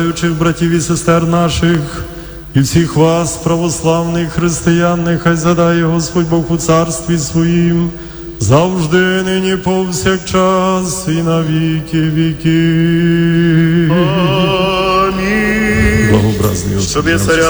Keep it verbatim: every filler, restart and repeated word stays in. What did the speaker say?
братів і сестер наших, і всіх вас, православних християн, нехай задає Господь Бог у царстві своїм, завжди, нині, повсякчас, і на віки віки. Амінь. Благообразний Щоб я царя